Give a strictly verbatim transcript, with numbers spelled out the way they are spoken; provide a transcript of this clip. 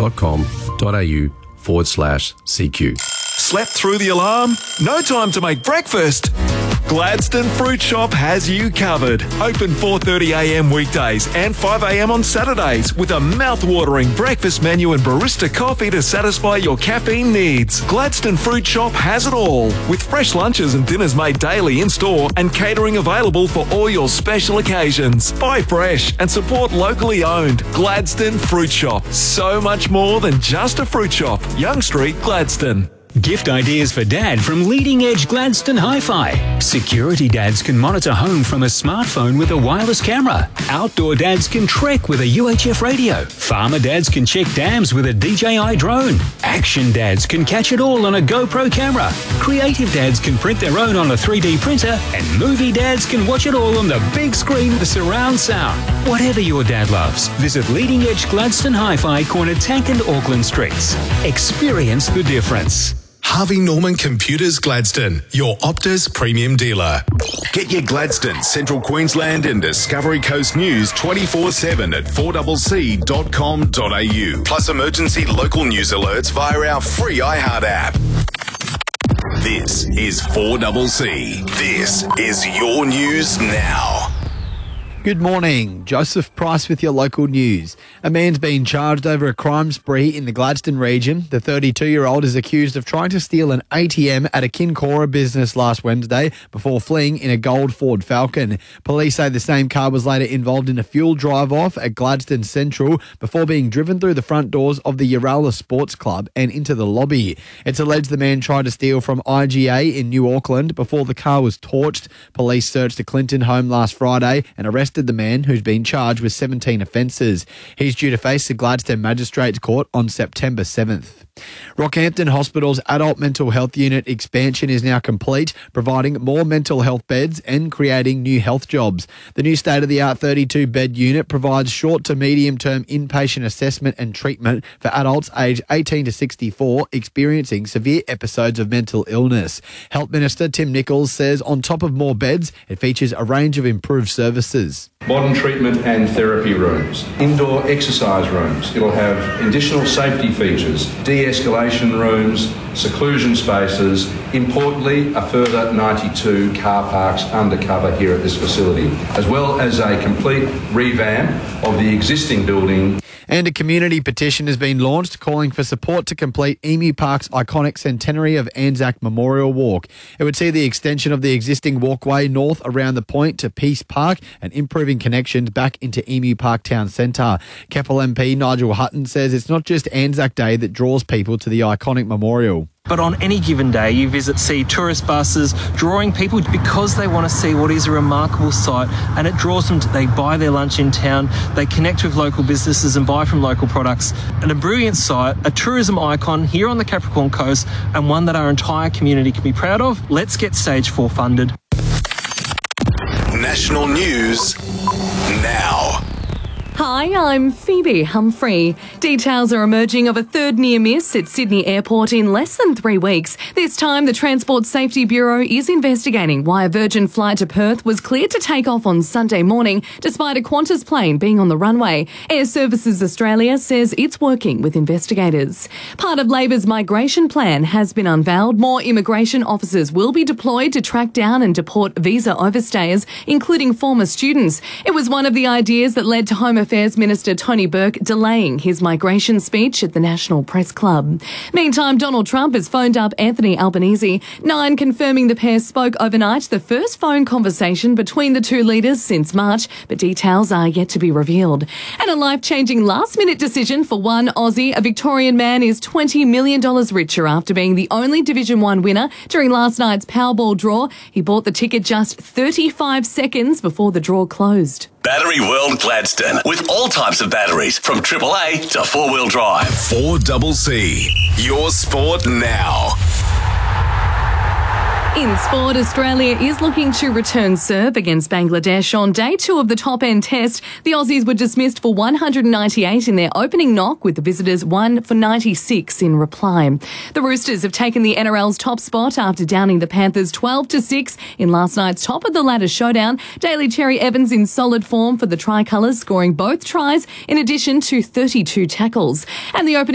gladstone.com.au forward slash CQ. Slept through the alarm? No time to make breakfast? Gladstone Fruit Shop has you covered. Open four thirty a m weekdays and five a m on Saturdays with a mouth-watering breakfast menu and barista coffee to satisfy your caffeine needs. Gladstone Fruit Shop has it all, with fresh lunches and dinners made daily in-store and catering available for all your special occasions. Buy fresh and support locally owned. Gladstone Fruit Shop. So much more than just a fruit shop. Young Street, Gladstone. Gift ideas for Dad from Leading Edge Gladstone Hi-Fi. Security dads can monitor home from a smartphone with a wireless camera. Outdoor dads can trek with a U H F radio. Farmer dads can check dams with a D J I drone. Action dads can catch it all on a GoPro camera. Creative dads can print their own on a three D printer. And movie dads can watch it all on the big screen with surround sound. Whatever your dad loves, visit Leading Edge Gladstone Hi-Fi, corner Tank and Auckland Streets. Experience the difference. Harvey Norman Computers Gladstone, your Optus premium dealer. Get your Gladstone, Central Queensland and Discovery Coast news twenty-four seven at four c c dot com dot a u. Plus emergency local news alerts via our free iHeart app. This is four C C. This is your news now. Good morning. Joseph Price with your local news. A man's been charged over a crime spree in the Gladstone region. The thirty-two-year-old is accused of trying to steal an A T M at a Kincora business last Wednesday before fleeing in a gold Ford Falcon. Police say the same car was later involved in a fuel drive-off at Gladstone Central before being driven through the front doors of the Yarrala Sports Club and into the lobby. It's alleged the man tried to steal from I G A in New Auckland before the car was torched. Police searched the Clinton home last Friday and arrested the man, who's been charged with seventeen offences. He's due to face the Gladstone Magistrates Court on September seventh. Rockhampton Hospital's adult mental health unit expansion is now complete, providing more mental health beds and creating new health jobs. The new state-of-the-art thirty-two bed unit provides short to medium-term inpatient assessment and treatment for adults aged eighteen to sixty-four experiencing severe episodes of mental illness. Health Minister Tim Nichols says on top of more beds, it features a range of improved services. Modern treatment and therapy rooms, indoor exercise rooms. It'll have additional safety features, de-escalation rooms, seclusion spaces. Importantly, a further ninety-two car parks undercover here at this facility, as well as a complete revamp of the existing building. And a community petition has been launched calling for support to complete Emu Park's iconic centenary of Anzac Memorial Walk. It would see the extension of the existing walkway north around the point to Peace Park and improving connections back into Emu Park Town Centre. Keppel M P Nigel Hutton says it's not just Anzac Day that draws people to the iconic memorial. But on any given day, you visit, see tourist buses drawing people because they want to see what is a remarkable site, and it draws them to, they buy their lunch in town, they connect with local businesses and buy from local products. And a brilliant site, a tourism icon here on the Capricorn Coast, and one that our entire community can be proud of. Let's get Stage four funded. National news now. Hi, I'm Phoebe Humphrey. Details are emerging of a third near miss at Sydney Airport in less than three weeks. This time, the Transport Safety Bureau is investigating why a Virgin flight to Perth was cleared to take off on Sunday morning despite a Qantas plane being on the runway. Air Services Australia says it's working with investigators. Part of Labor's migration plan has been unveiled. More immigration officers will be deployed to track down and deport visa overstayers, including former students. It was one of the ideas that led to Home Affairs Minister Tony Burke delaying his migration speech at the National Press Club. Meantime, Donald Trump has phoned up Anthony Albanese, Nine confirming the pair spoke overnight, the first phone conversation between the two leaders since March, but details are yet to be revealed. And a life-changing last-minute decision for one Aussie. A Victorian man is twenty million dollars richer after being the only Division one winner during last night's Powerball draw. He bought the ticket just thirty-five seconds before the draw closed. Battery World Gladstone, with all types of batteries, from triple A to four-wheel drive. four C C, your sport now. In sport, Australia is looking to return serve against Bangladesh on day two of the top-end test. The Aussies were dismissed for one hundred ninety-eight in their opening knock, with the visitors one for ninety-six in reply. The Roosters have taken the N R L's top spot after downing the Panthers twelve to six in last night's top-of-the-ladder showdown. Daly Cherry Evans in solid form for the Tricolours, scoring both tries in addition to thirty-two tackles. And the opening